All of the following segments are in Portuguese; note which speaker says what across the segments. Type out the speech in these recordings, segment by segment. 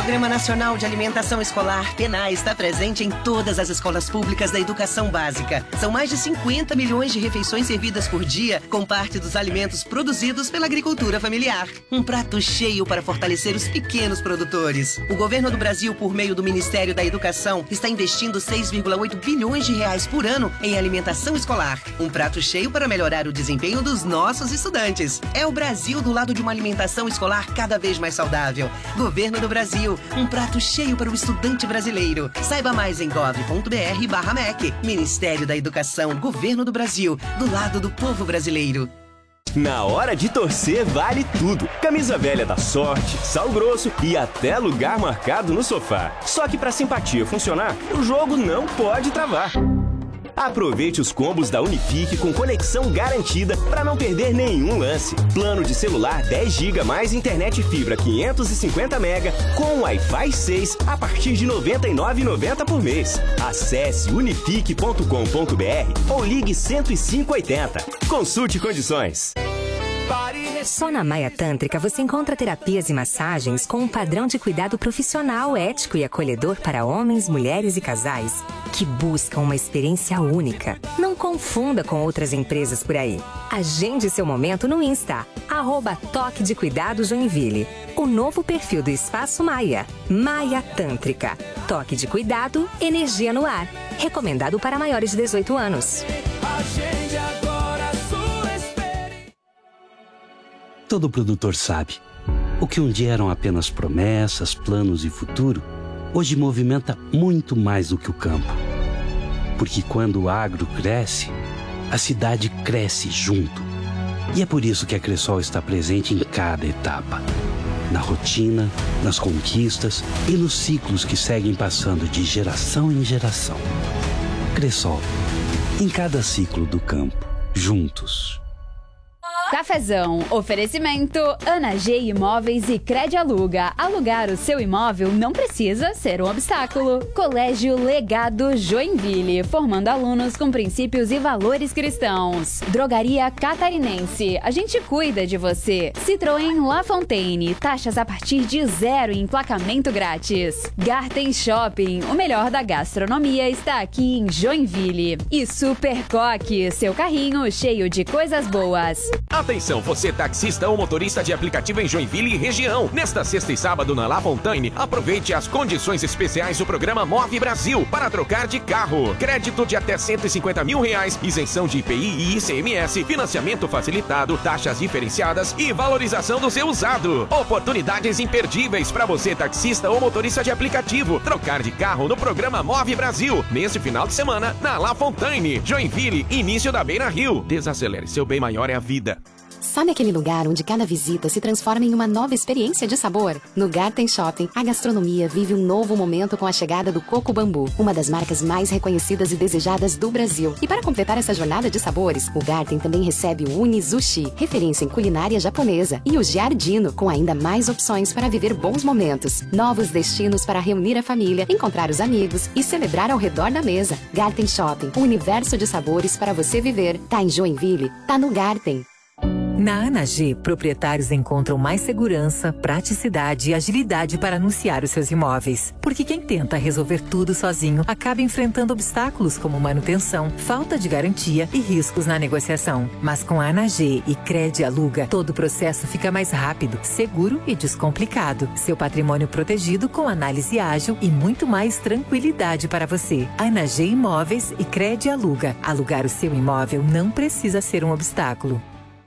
Speaker 1: Programa Nacional de Alimentação Escolar, PENAE, está presente em todas as escolas públicas da educação básica. São mais de 50 milhões de refeições servidas por dia, com parte dos alimentos produzidos pela agricultura familiar. Um prato cheio para fortalecer os pequenos produtores. O governo do Brasil, por meio do Ministério da Educação, está investindo 6,8 bilhões de reais por ano em alimentação escolar. Um prato cheio para melhorar o desempenho dos nossos estudantes. É o Brasil do lado de uma alimentação escolar cada vez mais saudável. Governo do Brasil, um prato cheio para o estudante brasileiro. Saiba mais em gov.br/MEC. Ministério da Educação, Governo do Brasil, do lado do povo brasileiro.
Speaker 2: Na hora de torcer, vale tudo. Camisa velha da Sorte, sal grosso e até lugar marcado no sofá. Só que para simpatia funcionar, o jogo não pode travar. Aproveite os combos da Unifique com conexão garantida para não perder nenhum lance. Plano de celular 10 GB mais internet fibra 550 MB com Wi-Fi 6 a partir de R$ 99,90 por mês. Acesse unifique.com.br ou ligue 10580. Consulte condições.
Speaker 3: Só na Maia Tântrica você encontra terapias e massagens com um padrão de cuidado profissional, ético e acolhedor para homens, mulheres e casais que buscam uma experiência única. Não confunda com outras empresas por aí. Agende seu momento no Insta, @Toque de Cuidado Joinville. O novo perfil do Espaço Maia. Maia Tântrica. Toque de cuidado, energia no ar. Recomendado para maiores de 18 anos.
Speaker 4: Agende agora sua experiência.
Speaker 5: Todo produtor sabe. O que um dia eram apenas promessas, planos e futuro, hoje movimenta muito mais do que o campo. Porque quando o agro cresce, a cidade cresce junto. E é por isso que a Cressol está presente em cada etapa. Na rotina, nas conquistas e nos ciclos que seguem passando de geração em geração. Cressol, em cada ciclo do campo, juntos.
Speaker 6: Cafezão. Oferecimento Ana G Imóveis e Crede Aluga. Alugar o seu imóvel não precisa ser um obstáculo. Colégio Legado Joinville, formando alunos com princípios e valores cristãos. Drogaria Catarinense. A gente cuida de você. Citroën La Fontaine. Taxas a partir de 0 e emplacamento grátis. Garten Shopping. O melhor da gastronomia está aqui em Joinville. E Super Coque. Seu carrinho cheio de coisas boas.
Speaker 7: Atenção, você taxista ou motorista de aplicativo em Joinville e região. Nesta sexta e sábado na La Fontaine, aproveite as condições especiais do programa Move Brasil para trocar de carro. Crédito de até R$150 mil, isenção de IPI e ICMS, financiamento facilitado, taxas diferenciadas e valorização do seu usado. Oportunidades imperdíveis para você taxista ou motorista de aplicativo. Trocar de carro no programa Move Brasil. Neste final de semana, na La Fontaine, Joinville, início da Beira Rio. Desacelere, seu bem maior é a vida.
Speaker 8: Sabe aquele lugar onde cada visita se transforma em uma nova experiência de sabor? No Garten Shopping, a gastronomia vive um novo momento com a chegada do Coco Bambu, uma das marcas mais reconhecidas e desejadas do Brasil. E para completar essa jornada de sabores, o Garten também recebe o Uni Sushi, referência em culinária japonesa, e o Giardino, com ainda mais opções para viver bons momentos. Novos destinos para reunir a família, encontrar os amigos e celebrar ao redor da mesa. Garten Shopping, um universo de sabores para você viver. Tá em Joinville? Tá no Garten.
Speaker 9: Na Ana G, proprietários encontram mais segurança, praticidade e agilidade para anunciar os seus imóveis. Porque quem tenta resolver tudo sozinho acaba enfrentando obstáculos como manutenção, falta de garantia e riscos na negociação. Mas com a Ana G e Crede Aluga, todo o processo fica mais rápido, seguro e descomplicado. Seu patrimônio protegido com análise ágil e muito mais tranquilidade para você. Ana G Imóveis e Crede Aluga. Alugar o seu imóvel não precisa ser um obstáculo.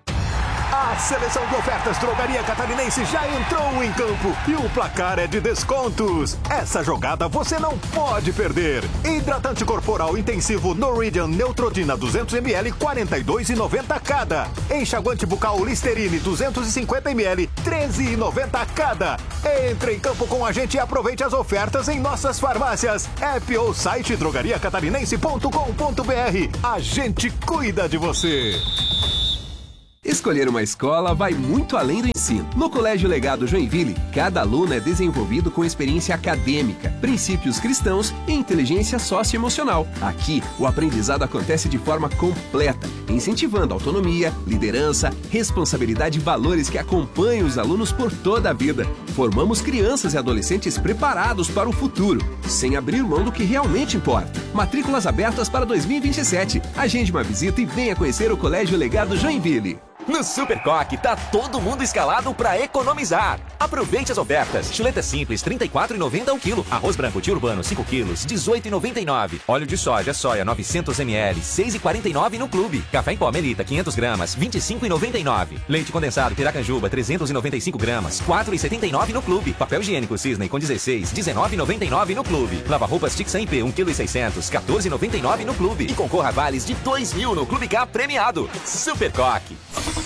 Speaker 10: A seleção de ofertas Drogaria Catarinense já entrou em campo e o placar é de descontos. Essa jogada você não pode perder. Hidratante corporal intensivo Norwegian Neutrogena 200ml, 42,90 cada. Enxaguante bucal Listerine 250ml, 13,90 cada. Entre em campo com a gente e aproveite as ofertas em nossas farmácias, app ou site drogariacatarinense.com.br. A gente cuida de você.
Speaker 11: Escolher uma escola vai muito além do ensino. No Colégio Legado Joinville, cada aluno é desenvolvido com experiência acadêmica, princípios cristãos e inteligência socioemocional. Aqui, o aprendizado acontece de forma completa, incentivando autonomia, liderança, responsabilidade e valores que acompanham os alunos por toda a vida. Formamos crianças e adolescentes preparados para o futuro, sem abrir mão do que realmente importa. Matrículas abertas para 2027. Agende uma visita e venha conhecer o Colégio Legado Joinville.
Speaker 12: No Super Coque, tá todo mundo escalado pra economizar. Aproveite as ofertas. Chuleta simples, R$ 34,90 ao quilo. Arroz branco Tia Urbano, 5 quilos, R$ 18,99. Óleo de soja, soia, 900 ml, R$ 6,49 no clube. Café em pó Melita, 500 gramas, R$ 25,99. Leite condensado Piracanjuba, 395 gramas, R$ 4,79 no clube. Papel higiênico Cisne com 16, R$ 19,99 no clube. Lava-roupas Tixan IP, 1,6 kg, R$ 14,99 no clube. E concorra a vales de 2.000 no Clube K premiado. Super Coque.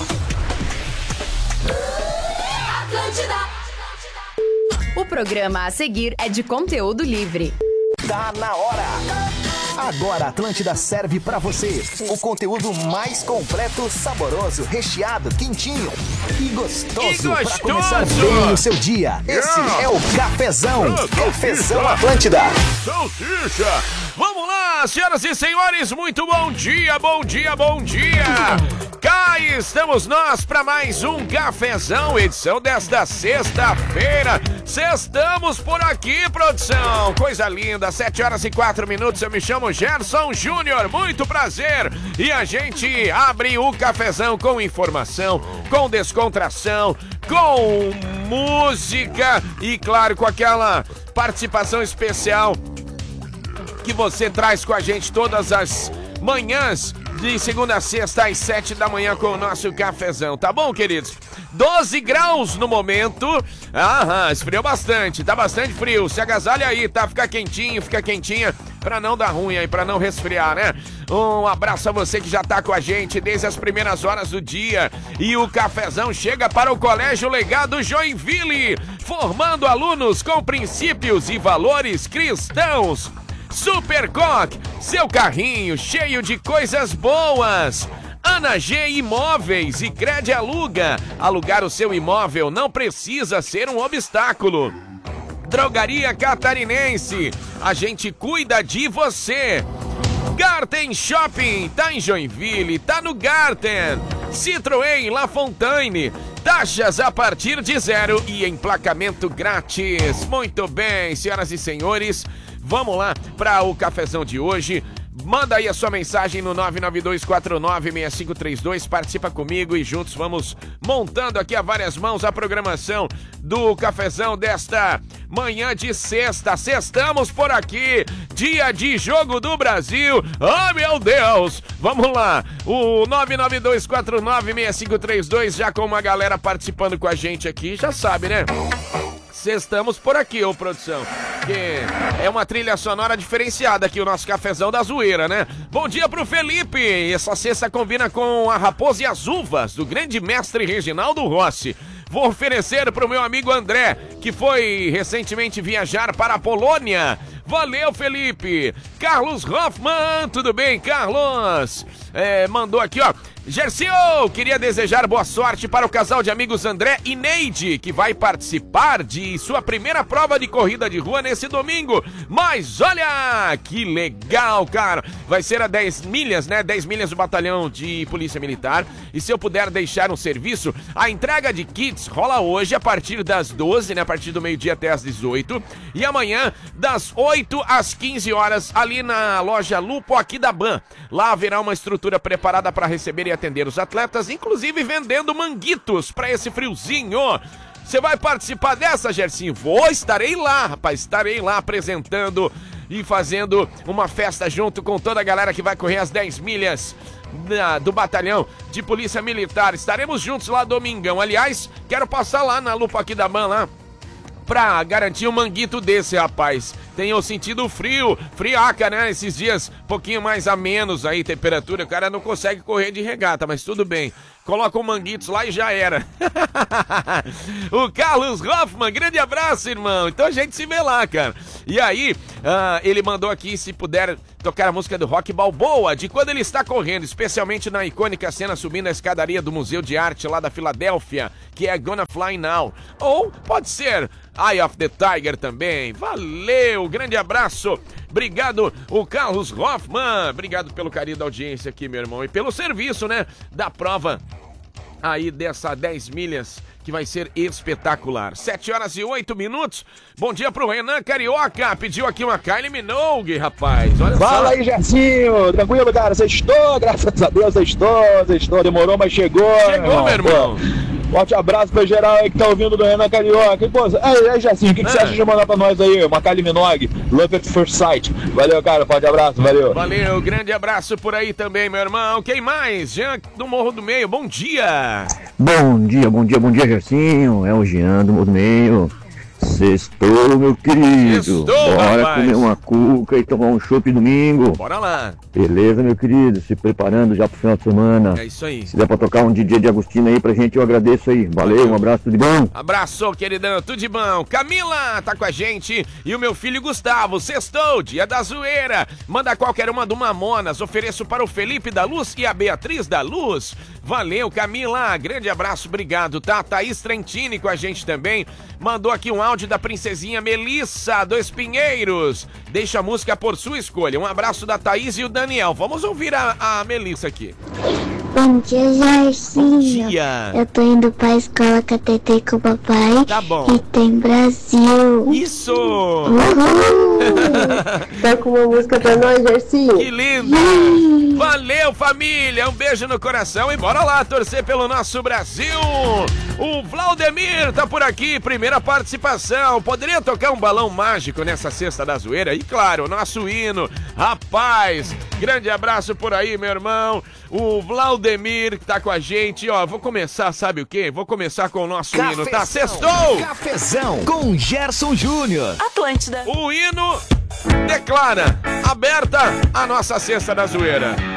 Speaker 13: O programa a seguir é de conteúdo livre.
Speaker 14: Tá na hora! Agora a Atlântida serve pra você o conteúdo mais completo, saboroso, recheado, quentinho e gostoso pra começar bem o seu dia. Esse é o Cafezão. Cafezão Atlântida.
Speaker 7: Salsicha! Vamos lá, senhoras e senhores, muito bom dia, bom dia, bom dia! Cá estamos nós para mais um Cafezão, edição desta sexta-feira. Sextamos por aqui, produção. Coisa linda, 7h04. Eu me chamo Gerson Júnior, muito prazer. E a gente abre o Cafezão com informação, com descontração, com música e, claro, com aquela participação especial que você traz com a gente todas as manhãs de segunda a sexta às 7 da manhã com o nosso Cafezão, tá bom, queridos? 12 graus no momento. Esfriou bastante, tá bastante frio. Se agasalha aí, tá? Fica quentinho, fica quentinha, pra não dar ruim aí, pra não resfriar, né? Um abraço a você que já tá com a gente desde as primeiras horas do dia. E o Cafezão chega para o Colégio Legado Joinville, formando alunos com princípios e valores cristãos. Super Coque, seu carrinho cheio de coisas boas. Ana G Imóveis e Cred Aluga. Alugar o seu imóvel não precisa ser um obstáculo. Drogaria Catarinense, a gente cuida de você. Garten Shopping, tá em Joinville, tá no Garten. Citroën La Fontaine, taxas a partir de 0 e emplacamento grátis. Muito bem, senhoras e senhores, vamos lá para o Cafezão de hoje. Manda aí a sua mensagem no 992496532, participa comigo e juntos vamos montando aqui a várias mãos a programação do Cafezão desta manhã de sexta. Sextamos por aqui, dia de Jogo do Brasil. Oh, meu Deus! Vamos lá, o 992496532, já com uma galera participando com a gente aqui, já sabe, né? Estamos por aqui, ô produção, que é uma trilha sonora diferenciada aqui, o nosso Cafezão da Zoeira, né? Bom dia pro Felipe, essa sexta combina com a Raposa e as Uvas, do grande mestre Reginaldo Rossi. Vou oferecer pro meu amigo André, que foi recentemente viajar para a Polônia. Valeu, Felipe. Carlos Hoffman, tudo bem, Carlos? Mandou aqui, ó. Gercio, queria desejar boa sorte para o casal de amigos André e Neide, que vai participar de sua primeira prova de corrida de rua nesse domingo. Mas olha, que legal, cara. Vai ser a 10 milhas, né? 10 milhas do batalhão de polícia militar. E se eu puder deixar um serviço, a entrega de kits rola hoje a partir das 12, né? A partir do meio-dia até as 18. E amanhã, das 8 às 15 horas, ali na loja Lupo Aquidabã. Lá haverá uma estrutura preparada para receber e atender os atletas, inclusive vendendo manguitos para esse friozinho. Você vai participar dessa, Gercinho? Estarei lá, rapaz, estarei lá apresentando e fazendo uma festa junto com toda a galera que vai correr as 10 milhas do batalhão de polícia militar. Estaremos juntos lá domingão. Aliás, quero passar lá na Lupa aqui da Man lá pra garantir um manguito desse, rapaz. Tenho sentido frio, friaca, né? Esses dias, pouquinho mais a menos aí, temperatura. O cara não consegue correr de regata, mas tudo bem. coloca o Manguitos lá e já era. O Carlos Hoffman, grande abraço, irmão. Então a gente se vê lá, cara. E aí, ele mandou aqui, se puder tocar a música do Rock Balboa, de quando ele está correndo, especialmente na icônica cena subindo a escadaria do Museu de Arte lá da Filadélfia, que é Gonna Fly Now. Ou pode ser Eye of the Tiger também. Valeu, grande abraço. Obrigado, o Carlos Hoffman. Obrigado pelo carinho da audiência aqui, meu irmão. E pelo serviço, né, da prova aí dessa 10 milhas, que vai ser espetacular. 7h08. Bom dia pro Renan Carioca. Pediu aqui uma Kylie Minogue, rapaz. Olha
Speaker 15: Fala
Speaker 7: só.
Speaker 15: aí, Gersinho. Tranquilo, cara? Sextou, graças a Deus, sextou. Demorou, mas chegou.
Speaker 7: Chegou, meu irmão.
Speaker 15: Forte abraço pra geral aí que tá ouvindo do Renan Carioca. E, pô, aí, Gersinho, o que você acha de mandar pra nós aí? Uma Kylie Minogue, Love at First Sight. Valeu, cara. Forte abraço, valeu.
Speaker 7: Valeu, grande abraço por aí também, meu irmão. Quem mais? Jean do Morro do Meio, bom dia.
Speaker 16: Bom dia, Gersinho. É o Jean do Morro do Meio. Sextou, meu querido.
Speaker 7: Sextou,
Speaker 16: bora
Speaker 7: rapaz.
Speaker 16: comer uma cuca e tomar um chopp domingo.
Speaker 7: Bora lá.
Speaker 16: Beleza, meu querido? Se preparando já pro final de semana.
Speaker 7: É isso aí.
Speaker 16: Se der pra tocar um DJ de Agostinho aí pra gente, eu agradeço aí. Valeu, um abraço, tudo de bom?
Speaker 7: Abraço, queridão, tudo de bom. Camila tá com a gente e o meu filho Gustavo. Sextou, dia da zoeira. Manda qualquer uma do Mamonas. Ofereço para o Felipe da Luz e a Beatriz da Luz. Valeu, Camila. Grande abraço, obrigado, tá? Thaís Trentini com a gente também. Mandou aqui um áudio da princesinha Melissa dos Pinheiros. Deixa a música por sua escolha. Um abraço da Thaís e o Daniel. Vamos ouvir a Melissa aqui.
Speaker 17: Bom dia, Gersinho.
Speaker 7: Bom dia.
Speaker 17: Eu tô indo pra escola com a Tetê e com o papai.
Speaker 7: Tá bom.
Speaker 17: E tem Brasil.
Speaker 7: Isso!
Speaker 17: Uhul! Tá com uma música pra nós, Gersinho?
Speaker 7: Que lindo! Valeu, família! Um beijo no coração e bora lá torcer pelo nosso Brasil! O Vladimir tá por aqui, primeira participação. Poderia tocar um balão mágico nessa sexta da zoeira? E claro, o nosso hino. Rapaz, grande abraço por aí, meu irmão. O Vladimir que tá com a gente, ó, vou começar, sabe o quê? Vou começar com o nosso hino, tá? Sextou!
Speaker 14: Cafezão com Gerson Júnior.
Speaker 18: Atlântida.
Speaker 7: O hino declara aberta a nossa cesta da zoeira.